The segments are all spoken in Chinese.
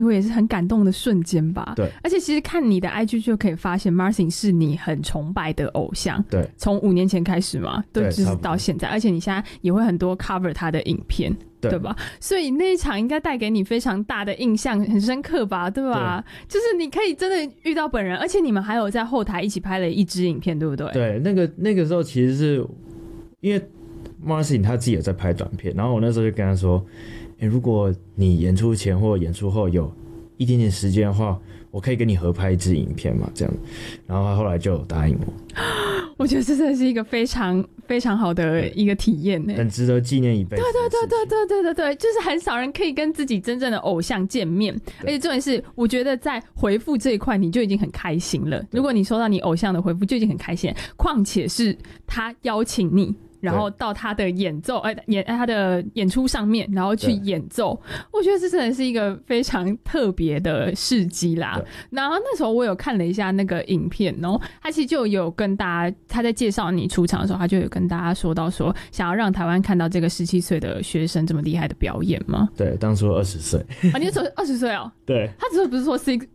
我也是很感动的瞬间吧。 对， 而且其实看你的 IG 就可以发现 Martin 是你很崇拜的偶像。 对， 从5年前开始嘛，对，就是到现在，而且你现在也会很多 cover 他的影片。对吧？所以那一场应该带给你非常大的印象，很深刻吧？对吧？就是你可以真的遇到本人，而且你们还有在后台一起拍了一支影片，对不对？ 对，那个时候其实是因为 Martin 他自己有在拍短片，然后我那时候就跟他说，如果你演出前或演出后有一点点时间的话，我可以跟你合拍一支影片嘛，这样。然后他后来就有答应我。 我觉得这真的是一个非常非常好的一个体验呢， 很值得纪念一辈子。 对，就是很少人可以跟自己真正的偶像见面，而且重点是，我觉得在回复这一块你就已经很开心了。如果你收到你偶像的回复，就已经很开心了，况且是他邀请你。然后到他的演奏，他的演出上面，然后去演奏，我觉得这真的是一个非常特别的事迹啦。然后那时候我有看了一下那个影片，然后他其实就有跟大家，他在介绍你出场的时候，他就有跟大家说到说，想要让台湾看到这个17岁的学生这么厉害的表演吗？ 对，当初20岁。 啊，你说20岁哦？对，他不是说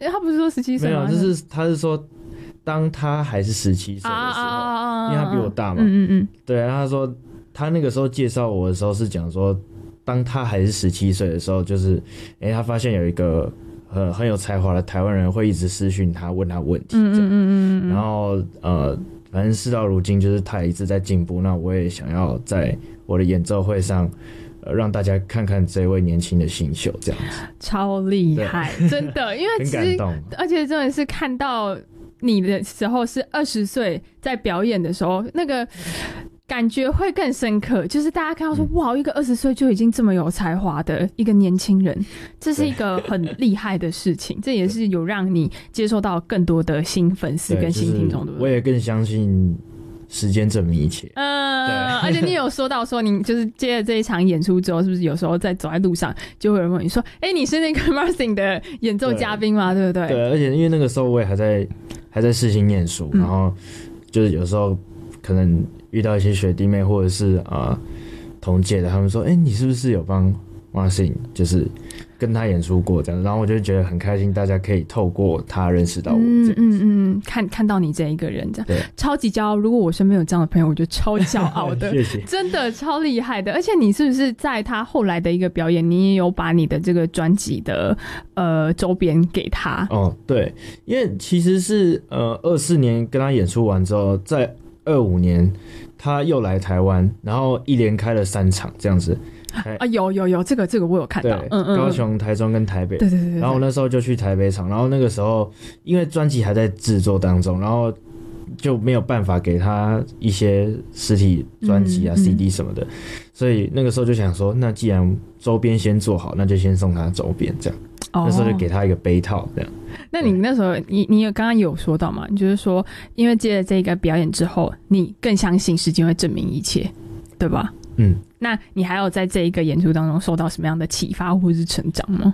17岁吗？ 没有，他是说。当他还是17岁的时候，因为他比我大嘛，对，然后他说他那个时候介绍我的时候是讲说，当他还是17岁的时候，就是他发现有一个很有才华的台湾人会一直私讯他，问他问题，然后反正事到如今，就是他也一直在进步，那我也想要在我的演奏会上。让大家看看这位年轻的新秀，这样子超厉害，真的，因为其实很感动， 而且真的是看到你的时候是20岁在表演的时候，那个感觉会更深刻。就是大家看到说，哇，一个20岁就已经这么有才华的一个年轻人，这是一个很厉害的事情。这也是有让你接受到更多的新粉丝跟新听众，对不对？ 我也更相信。时间证明一切。 而且你有说到说，你就是接了这一场演出之后，是不是有时候在走在路上，就会有人问你说：“你是那个 Martin 的演奏嘉宾吗？”对不对？ 对，而且因为那个时候我也还在世新念书，然后就是有时候可能遇到一些学弟妹或者是同届的，他们说：“你是不是有帮 Martin 就是跟他演出过这样？”然后我就觉得很开心，大家可以透过他认识到我这样子。 看到你这一个人这样，超级骄傲。如果我身边有这样的朋友，我就超骄傲的。 谢谢， 真的超厉害的。而且你是不是在他后来的一个表演，你也有把你的这个专辑的周边给他？哦， 对，因为其实是24年跟他演出完之后，在25年他又来台湾，然后一连开了3场这样子。 有这个我有看到， 高雄、台中跟台北，对。然后我那时候就去台北场，然后那个时候因为专辑还在制作当中，然后就没有办法给他一些实体专辑CD 什么的，所以那个时候就想说，那既然周边先做好，那就先送他周边这样。那时候就给他一个杯套这样。 那你那时候你有刚刚有说到嘛？你就是说，因为接了这个表演之后，你更相信时间会证明一切，对吧？那你还有在这一个演出当中受到什么样的启发或是成长吗？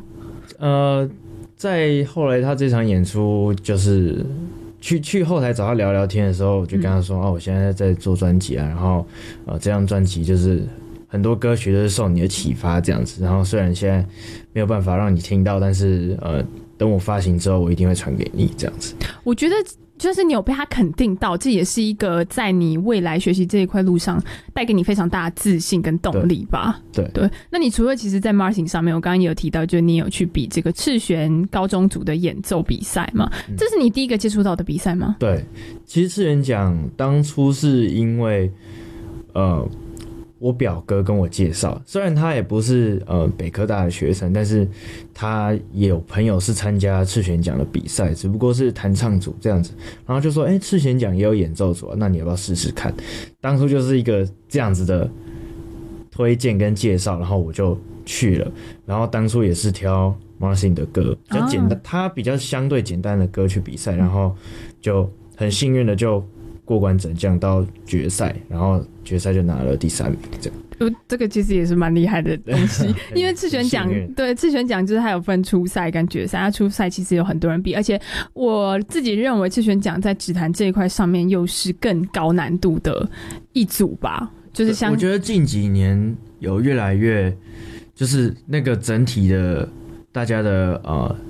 在后来他这场演出，就是去后台找他聊聊天的时候，我就跟他说：“我现在在做专辑啊，然后这张专辑就是很多歌曲都是受你的启发这样子。然后虽然现在没有办法让你听到，但是等我发行之后，我一定会传给你这样子。” 我觉得。就是你有被他肯定到，这也是一个在你未来学习这一块路上带给你非常大的自信跟动力吧。 对， 那你除了其实在 Martin 上面，我刚刚也有提到，就是你有去比这个赤弦高中组的演奏比赛嘛？这是你第一个接触到的比赛吗？ 对，其实赤弦奖当初是因为我表哥跟我介绍，虽然他也不是北科大的学生，但是他也有朋友是参加赤弦奖的比赛，只不过是弹唱组这样子，然后就说赤弦奖也有演奏组，那你要不要试试看？当初就是一个这样子的推荐跟介绍，然后我就去了，然后当初也是挑 Martin 的歌，比较简单，他比较相对简单的歌去比赛，然后就很幸运的就过关斩将到决赛，然后决赛就拿了第3名，这样。 这个其实也是蛮厉害的东西，因为赤弦奖就是还有分初赛跟决赛，初赛其实有很多人比，而且我自己认为赤弦奖在指弹这一块上面又是更高难度的一组吧，就是我觉得近几年有越来越就是那个整体的大家的